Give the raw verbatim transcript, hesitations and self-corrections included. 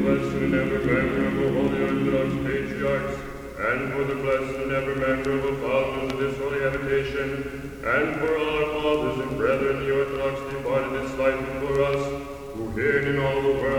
blessed and ever member of the Holy Orthodox Patriarchs, and for the blessed and ever member of the fathers of this holy habitation, and for all our fathers and brethren, the Orthodox departed this life before us, who hear in all the world